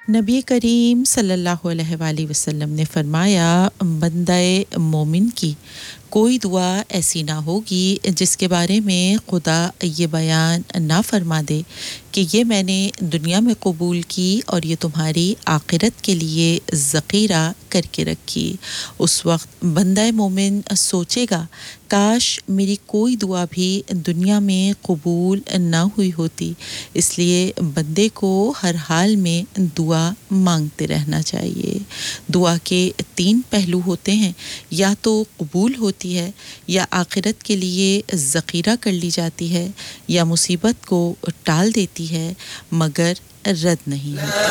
नबी करीम सल्लल्लाहु अलैहि वसल्लम ने फरमाया बंदाए मोमिन की कोई दुआ ऐसी ना होगी जिसके बारे में खुदा ये बयान ना फरमा दे कि ये मैंने दुनिया में कबूल की और ये तुम्हारी आखिरत के लिए ज़ख़ीरा करके रखी। उस वक्त बंदाए मोमिन सोचेगा काश मेरी कोई दुआ भी दुनिया में कबूल ना हुई होती। इसलिए बंदे को हर हाल में दुआ मांगते रहना चाहिए। दुआ के 3 पहलू होते हैं, या तो कबूल होती है, या आखिरत के लिए ज़ख़ीरा कर ली जाती है, या मुसीबत को टाल देती है मगर रद्द नहीं होती।